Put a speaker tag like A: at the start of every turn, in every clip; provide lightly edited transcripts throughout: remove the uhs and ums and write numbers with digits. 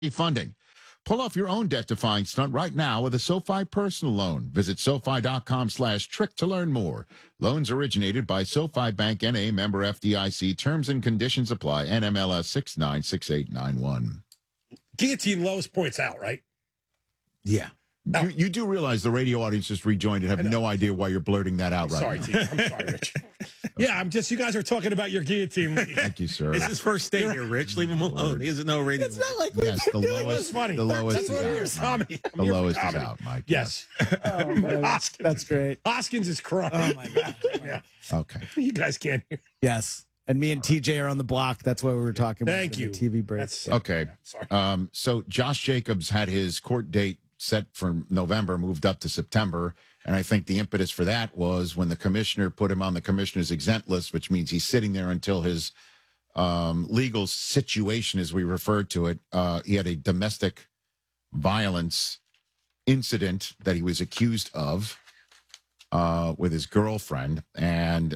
A: funding. Pull off your own debt-defying stunt right now with a SoFi personal loan. Visit SoFi.com/trick to learn more. Loans originated by SoFi Bank N.A. member FDIC. Terms and conditions apply. NMLS 696891.
B: Guillotine lowest points out, right?
C: Yeah.
A: You do realize the radio audience just rejoined and have no idea why you're blurting that out right now.
B: I'm sorry, Rich. Yeah, you guys are talking about your guillotine league.
A: Thank you, sir.
C: It's his first day here, Rich. Leave him alone. He doesn't know radio.
B: It's not like
A: yes, the lowest.
B: That's funny.
A: The lowest is out. The lowest is out, Mike.
B: Yes.
D: Hoskins. That's great.
B: Hoskins is crying.
D: Oh, my God.
B: Yeah.
A: Okay.
B: You guys can't hear.
D: Yes. And me and TJ are on the block. That's what we were talking about.
B: Thank you.
D: The TV break.
A: Okay.
B: Sorry.
A: So Josh Jacobs had his court date set for November, moved up to September. And I think the impetus for that was when the commissioner put him on the commissioner's exempt list, which means he's sitting there until his legal situation, as we referred to it. He had a domestic violence incident that he was accused of with his girlfriend. And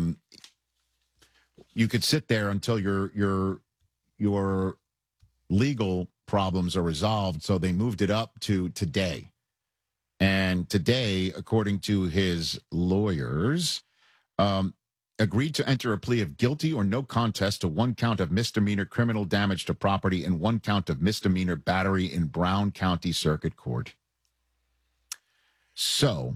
A: you could sit there until your legal problems are resolved. So they moved it up to today. And today, according to his lawyers, agreed to enter a plea of guilty or no contest to one count of misdemeanor criminal damage to property and one count of misdemeanor battery in Brown County Circuit Court. So,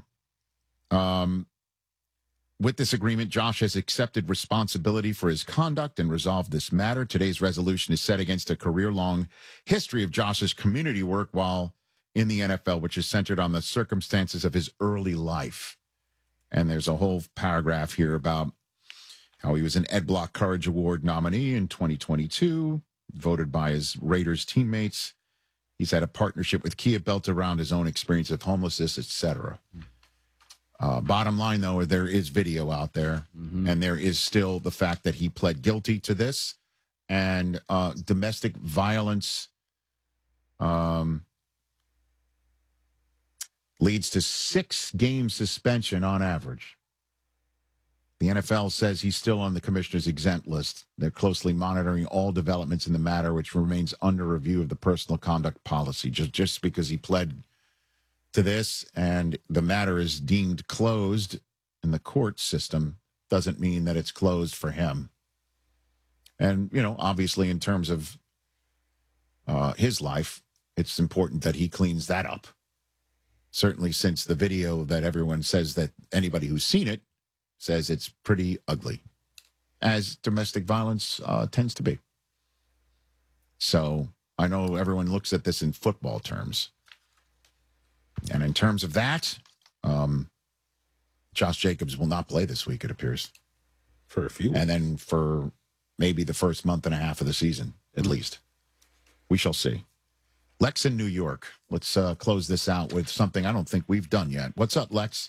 A: with this agreement, Josh has accepted responsibility for his conduct and resolved this matter. Today's resolution is set against a career-long history of Josh's community work while in the NFL, which is centered on the circumstances of his early life. And there's a whole paragraph here about how he was an Ed Block Courage Award nominee in 2022, voted by his Raiders teammates. He's had a partnership with Kia built around his own experience of homelessness, etc. Bottom line, though, there is video out there, and there is still the fact that he pled guilty to this, and domestic violence leads to 6-game suspension on average. The NFL says he's still on the commissioner's exempt list. They're closely monitoring all developments in the matter, which remains under review of the personal conduct policy. Just because he pled to this and the matter is deemed closed in the court system doesn't mean that it's closed for him. And, obviously in terms of his life, it's important that he cleans that up. Certainly since the video that everyone says that anybody who's seen it says it's pretty ugly, as domestic violence tends to be. So I know everyone looks at this in football terms. And in terms of that, Josh Jacobs will not play this week, it appears.
C: For a few.
A: And then for maybe the first month and a half of the season, at least. We shall see. Lex in New York. Let's close this out with something I don't think we've done yet. What's up, Lex?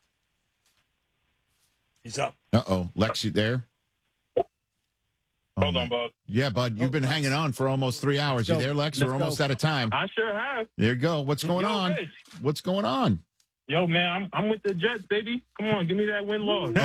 B: He's up.
A: Uh-oh. Lex, you there?
E: Hold on, bud.
A: Yeah, bud. You've been hanging on for almost 3 hours. You there, Lex? We're almost out of time.
E: I sure have.
A: There you go. What's going on?
E: Rich.
A: What's going on?
E: Yo, man, I'm with the Jets, baby. Come on, give me that win-loss.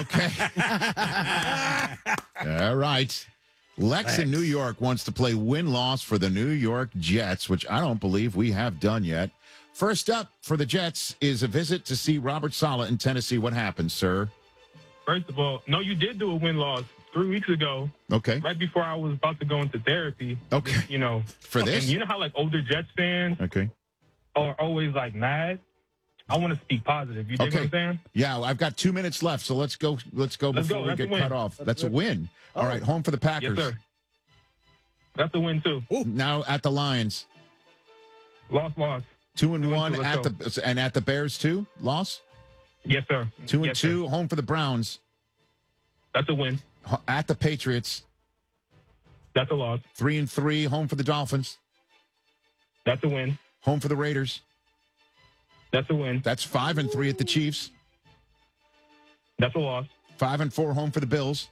A: Okay. All right. Lex in New York wants to play win-loss for the New York Jets, which I don't believe we have done yet. First up for the Jets is a visit to see Robert Saleh in Tennessee. What happened, sir?
E: First of all, no, you did do a win-loss 3 weeks ago.
A: Okay.
E: Right before I was about to go into therapy.
A: Okay. For this?
E: And you know how, how Jets fans
A: okay,
E: are always, mad? I want to speak positive. You dig what I'm saying?
A: Yeah, I've got 2 minutes left, so let's go before we get cut off. That's a win. All right, home for the Packers.
E: Yes, sir. That's a win, too.
A: Now at the Lions.
E: Loss.
A: 2-1 at the Bears, too? Loss?
E: Yes, sir.
A: 2-2, home for the Browns.
E: That's a win.
A: At the Patriots.
E: That's a loss.
A: 3-3, home for the Dolphins.
E: That's a win.
A: Home for the Raiders.
E: That's a win.
A: That's 5-3 at the Chiefs.
E: That's a loss.
A: 5-4, home for the Bills.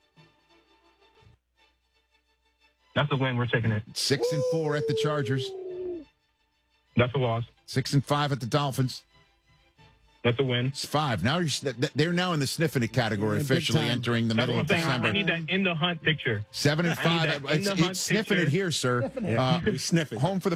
E: That's a win. We're taking it.
A: 6-4 at the Chargers.
E: That's a loss.
A: 6-5 at the Dolphins.
E: That's a win.
A: It's 5. Now they're now in the sniffing it category,
D: Yeah, big
A: officially
D: time.
A: entering the
E: That's
A: middle
E: what
A: of
E: I'm saying.
A: December.
E: I need that in the hunt picture.
A: 7 and
E: I need
A: 5.
E: that in the hunt
A: It's sniffing it
E: picture.
A: here, sir.
C: We sniff it.
A: Home for the